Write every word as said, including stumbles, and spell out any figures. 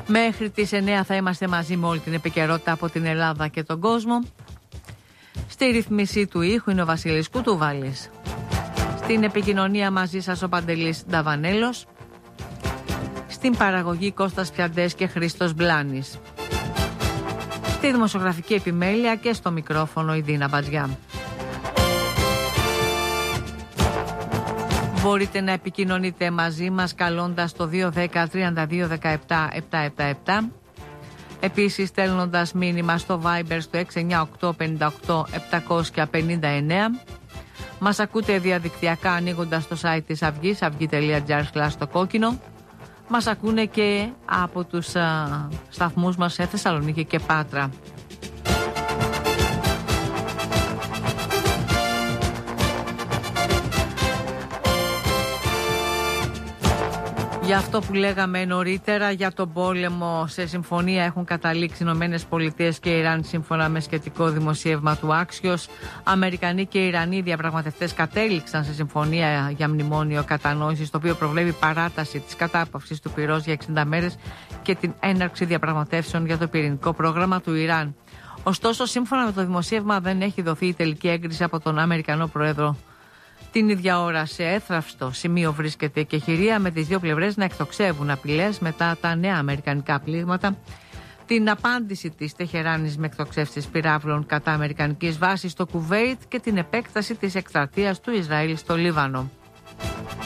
Μέχρι τις εννέα θα είμαστε μαζί με όλη την επικαιρότητα από την Ελλάδα και τον κόσμο. Στη ρυθμίση του ήχου είναι ο Βασίλης Κουτούβαλης. Στην επικοινωνία μαζί σας ο Παντελής Νταβανέλος. Στην παραγωγή Κώστας Πιαντές και Χρήστος Μπλάνης. Στη δημοσιογραφική επιμέλεια και στο μικρόφωνο η Δίνα Μπατζιά. Μπορείτε να επικοινωνείτε μαζί μας καλώντας το δύο ένα μηδέν τρία δύο ένα επτά επτά επτά επτά. Επίσης στέλνοντας μήνυμα στο Viber στο έξι εννιά οκτώ πέντε οκτώ επτά πέντε εννέα. Μας ακούτε διαδικτυακά ανοίγοντας το site της Αυγής, αυγή τελεία τζι άρ στο κόκκινο. Μας ακούνε και από τους α, σταθμούς μας σε Θεσσαλονίκη και Πάτρα. Για αυτό που λέγαμε νωρίτερα για τον πόλεμο, σε συμφωνία έχουν καταλήξει Ηνωμένες Πολιτείες και Ιράν σύμφωνα με σχετικό δημοσίευμα του Άξιος. Αμερικανοί και Ιρανοί διαπραγματευτές κατέληξαν σε συμφωνία για μνημόνιο κατανόησης, το οποίο προβλέπει παράταση της κατάπαυσης του πυρός για εξήντα μέρες και την έναρξη διαπραγματεύσεων για το πυρηνικό πρόγραμμα του Ιράν. Ωστόσο, σύμφωνα με το δημοσίευμα, δεν έχει δοθεί η τελική έγκριση από τον Αμερικανό Πρόεδρο. Την ίδια ώρα σε έθραυστο σημείο βρίσκεται και χειρία, με τις δύο πλευρές να εκτοξεύουν απειλές μετά τα νέα αμερικανικά πλήγματα, την απάντηση της Τεχεράνης με εκτοξεύσεις πυράβλων κατά αμερικανικής βάσης στο Κουβέιτ και την επέκταση της εκστρατείας του Ισραήλ στο Λίβανο.